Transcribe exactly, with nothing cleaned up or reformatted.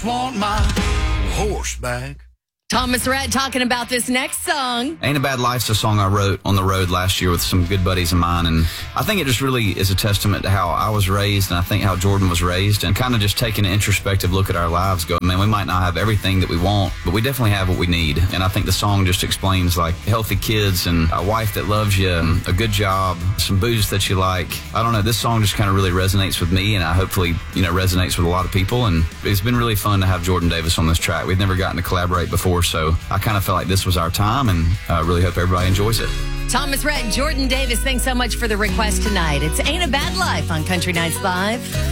just want my horse back. Thomas Rhett talking about this next song. Ain't a Bad Life's a song I wrote on the road last year with some good buddies of mine, and I think it just really is a testament to how I was raised, and I think how Jordan was raised, and kind of just taking an introspective look at our lives, going, man, we might not have everything that we want, but we definitely have what we need. And I think the song just explains, like, healthy kids and a wife that loves you, and a good job, some booze that you like. I don't know, this song just kind of really resonates with me, and I hopefully, you know, resonates with a lot of people, and it's been really fun to have Jordan Davis on this track. We've never gotten to collaborate before, so I kind of felt like this was our time, and I uh, really hope everybody enjoys it. Thomas Rhett, Jordan Davis, thanks so much for the request tonight. It's Ain't a Bad Life on Country Nights Live.